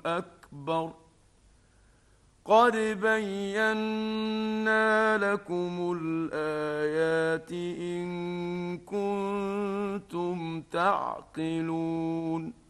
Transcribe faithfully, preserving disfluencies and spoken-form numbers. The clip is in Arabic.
أكبر قد بينا لكم الآيات إن كنتم تعقلون